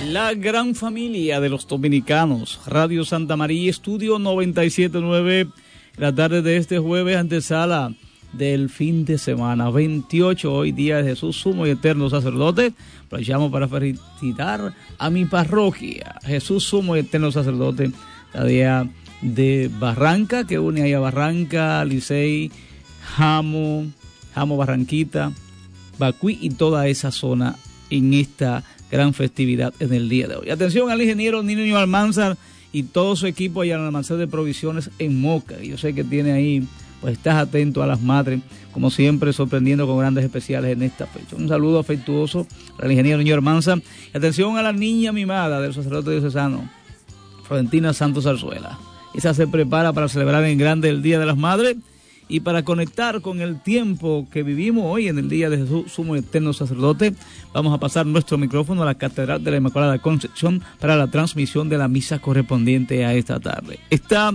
La gran familia de los dominicanos, Radio Santa María, Estudio 97.9, la tarde de este jueves, antesala del fin de semana, 28, hoy día de Jesús, sumo y eterno sacerdote. Aprovechamos para felicitar a mi parroquia, Jesús, sumo y eterno sacerdote, la día de Barranca, que une ahí a Barranca, Licey, Jamo, Barranquita, Bacuí y toda esa zona en esta gran festividad en el día de hoy. Atención al ingeniero Niño Almanzar y todo su equipo allá en el almacén de provisiones en Moca. Yo sé que tiene ahí, pues estás atento a las madres, como siempre, sorprendiendo con grandes especiales en esta fecha. Un saludo afectuoso al ingeniero Niño Almanzar. Y atención a la niña mimada del sacerdote diocesano, Florentina Santos Zarzuela. Esa se prepara para celebrar en grande el Día de las Madres y para conectar con el tiempo que vivimos hoy en el Día de Jesús, sumo y eterno sacerdote. Vamos a pasar nuestro micrófono a la Catedral de la Inmaculada Concepción para la transmisión de la misa correspondiente a esta tarde. Está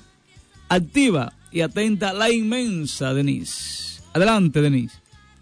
activa y atenta la inmensa Denise. Adelante, Denise.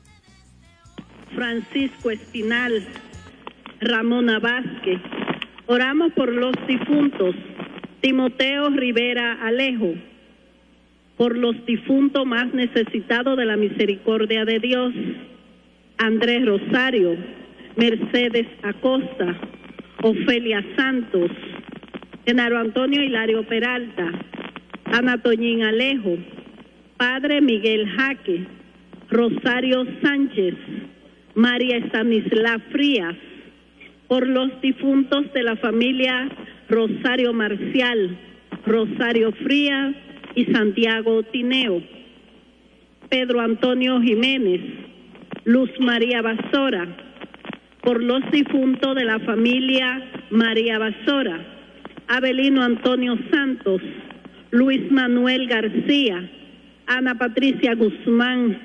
Francisco Espinal, Ramona Vázquez. Oramos por los difuntos. Timoteo Rivera Alejo, por los difuntos más necesitados de la misericordia de Dios. Andrés Rosario, Mercedes Acosta, Ofelia Santos, Genaro Antonio Hilario Peralta, Ana Toñín Alejo, Padre Miguel Jaque, Rosario Sánchez, María Estanislá Frías, por los difuntos de la familia Rosario Marcial, Rosario Frías y Santiago Tineo, Pedro Antonio Jiménez, Luz María Basora, por los difuntos de la familia María Basora, Abelino Antonio Santos, Luis Manuel García, Ana Patricia Guzmán,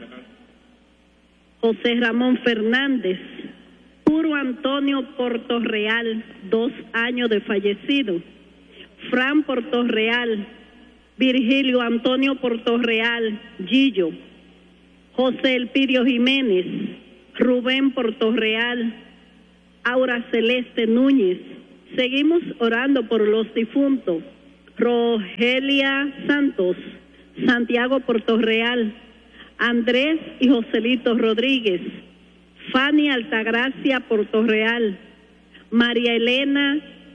José Ramón Fernández, Puro Antonio Portorreal, 2 años de fallecido, Fran Portorreal, Virgilio Antonio Portorreal, Gillo, José Elpidio Jiménez, Rubén Portorreal, Aura Celeste Núñez. Seguimos orando por los difuntos. Rogelia Santos, Santiago Portorreal, Andrés y Joselito Rodríguez, Fanny Altagracia Portorreal, María Elena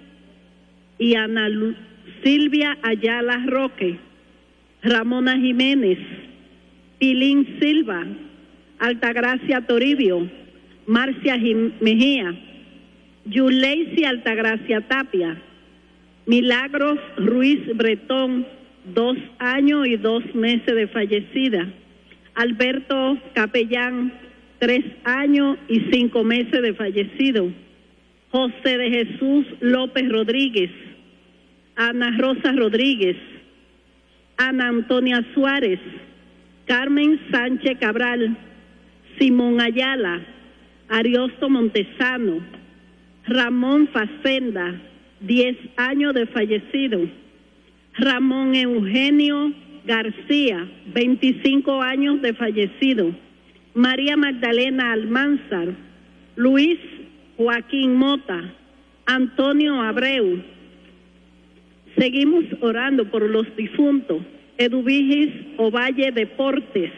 y Ana Silvia Ayala Roque, Ramona Jiménez, Pilín Silva, Altagracia Toribio, Marcia Mejía, Yuleisi Altagracia Tapia, Milagros Ruiz Bretón, 2 años y 2 meses de fallecida, Alberto Capellán, 3 años y 5 meses de fallecido, José de Jesús López Rodríguez, Ana Rosa Rodríguez, Ana Antonia Suárez, Carmen Sánchez Cabral, Simón Ayala, Ariosto Montesano, Ramón Facenda, 10 años de fallecido, Ramón Eugenio García, 25 años de fallecido, María Magdalena Almanzar, Luis Joaquín Mota, Antonio Abreu. Seguimos orando por los difuntos. Eduvigis Ovalle Deportes,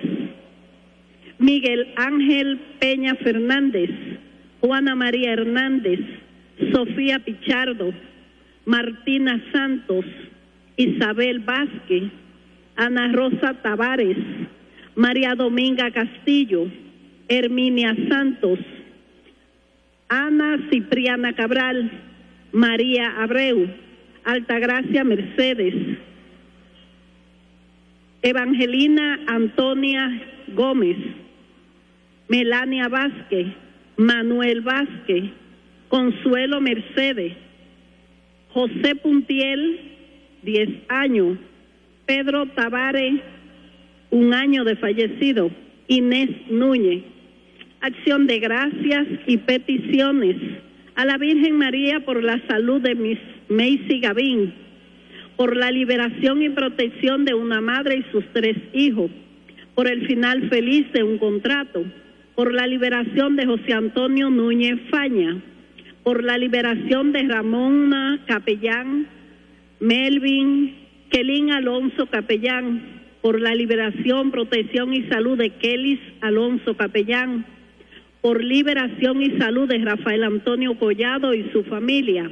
Miguel Ángel Peña Fernández, Juana María Hernández, Sofía Pichardo, Martina Santos, Isabel Vázquez, Ana Rosa Tavares, María Dominga Castillo, Herminia Santos, Ana Cipriana Cabral, María Abreu, Altagracia Mercedes, Evangelina Antonia Gómez, Melania Vázquez, Manuel Vázquez, Consuelo Mercedes, José Puntiel, 10 años, Pedro Tavares, 1 año de fallecido, Inés Núñez. Acción de gracias y peticiones a la Virgen María por la salud de Miss Macy Gavín, por la liberación y protección de una madre y sus 3 hijos, por el final feliz de un contrato, por la liberación de José Antonio Núñez Faña, por la liberación de Ramona Capellán, Melvin, Kelin Alonso Capellán, por la liberación, protección y salud de Kelis Alonso Capellán, por liberación y salud de Rafael Antonio Collado y su familia,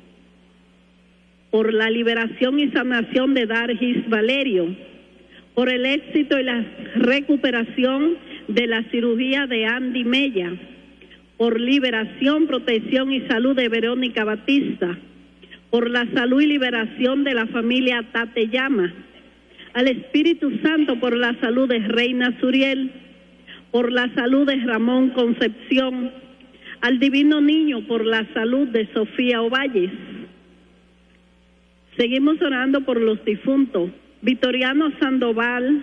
por la liberación y sanación de Dargis Valerio, por el éxito y la recuperación de la cirugía de Andy Mella, por liberación, protección y salud de Verónica Batista, por la salud y liberación de la familia Tateyama, al Espíritu Santo por la salud de Reina Suriel, por la salud de Ramón Concepción, al Divino Niño por la salud de Sofía Ovalles. Seguimos orando por los difuntos: Vitoriano Sandoval,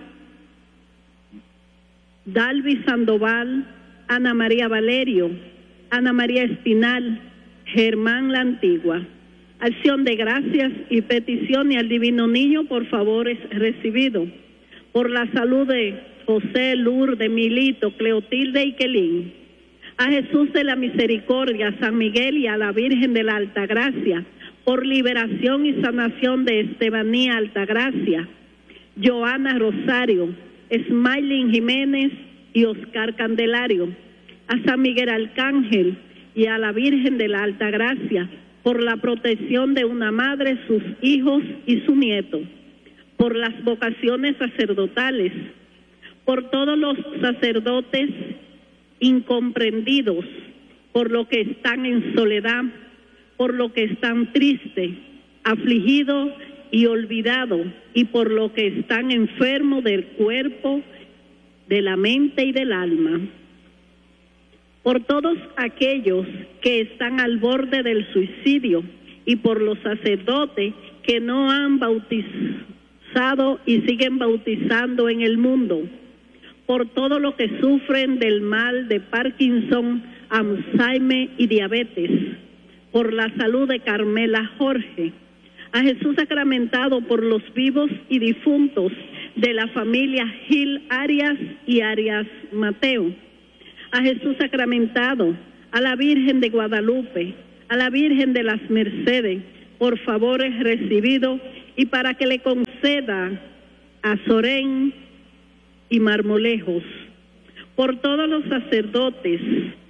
Dalvi Sandoval, Ana María Valerio, Ana María Espinal, Germán La Antigua. Acción de gracias y petición y al Divino Niño por favores recibidos. Por la salud de José, Lourdes, Milito, Cleotilde y Kelín. A Jesús de la Misericordia, a San Miguel y a la Virgen de la Altagracia, por liberación y sanación de Estebanía Altagracia, Joana Rosario, Smiling Jiménez y Oscar Candelario. A San Miguel Arcángel y a la Virgen de la Altagracia, por la protección de una madre, sus hijos y su nieto, por las vocaciones sacerdotales, por todos los sacerdotes incomprendidos, por lo que están en soledad, por lo que están tristes, afligidos y olvidados, y por lo que están enfermos del cuerpo, de la mente y del alma. Por todos aquellos que están al borde del suicidio y por los sacerdotes que no han bautizado y siguen bautizando en el mundo, por todos los que sufren del mal de Parkinson, Alzheimer y diabetes, por la salud de Carmela Jorge, a Jesús sacramentado por los vivos y difuntos de la familia Gil Arias y Arias Mateo, a Jesús sacramentado, a la Virgen de Guadalupe, a la Virgen de las Mercedes, por favores recibidos y para que le conceda a Sorén y Marmolejos, por todos los sacerdotes,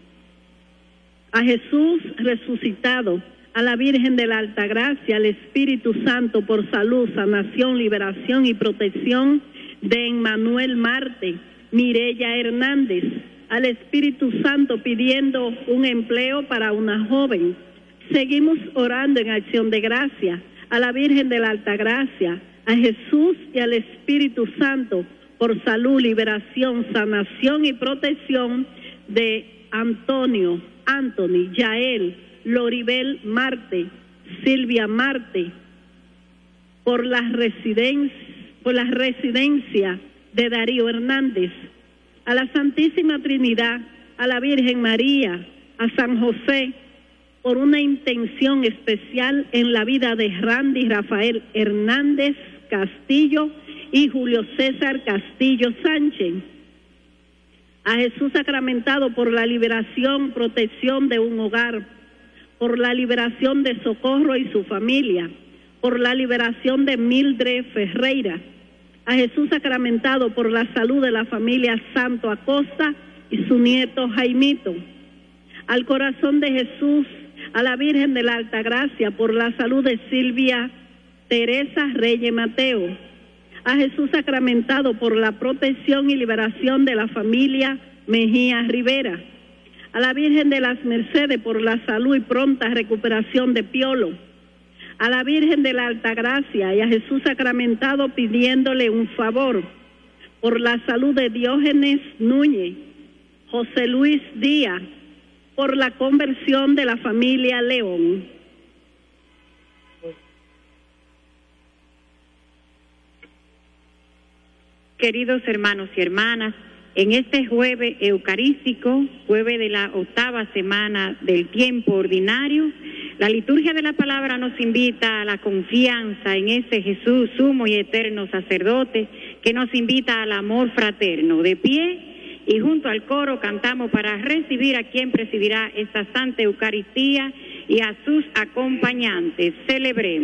a Jesús resucitado, a la Virgen de la Altagracia, al Espíritu Santo por salud, sanación, liberación y protección de Emmanuel Marte, Mireya Hernández, al Espíritu Santo pidiendo un empleo para una joven. Seguimos orando en acción de gracia a la Virgen de la Altagracia, a Jesús y al Espíritu Santo por salud, liberación, sanación y protección de Antonio, Anthony, Yael, Loribel Marte, Silvia Marte, por la residencia de Darío Hernández, a la Santísima Trinidad, a la Virgen María, a San José, por una intención especial en la vida de Randy Rafael Hernández Castillo y Julio César Castillo Sánchez, a Jesús sacramentado por la liberación, protección de un hogar, por la liberación de Socorro y su familia, por la liberación de Mildred Ferreira, a Jesús sacramentado por la salud de la familia Santo Acosta y su nieto Jaimito, al corazón de Jesús, a la Virgen de la Altagracia por la salud de Silvia Teresa Reyes Mateo, a Jesús sacramentado por la protección y liberación de la familia Mejía Rivera, a la Virgen de las Mercedes por la salud y pronta recuperación de Piolo, a la Virgen de la Altagracia y a Jesús sacramentado pidiéndole un favor por la salud de Diógenes Núñez, José Luis Díaz, por la conversión de la familia León. Queridos hermanos y hermanas, en este jueves eucarístico, jueves de la 8ª semana del tiempo ordinario, la liturgia de la palabra nos invita a la confianza en ese Jesús sumo y eterno sacerdote que nos invita al amor fraterno. De pie y junto al coro cantamos para recibir a quien presidirá esta Santa Eucaristía y a sus acompañantes. Celebremos.